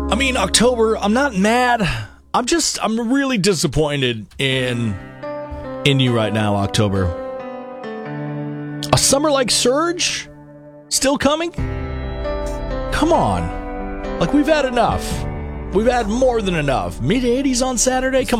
I mean, October, I'm not mad. I'm really disappointed in you right now, October. A summer like Surge? Still coming? Come on. Like, we've had enough. We've had more than enough. Mid-80s on Saturday? Come on.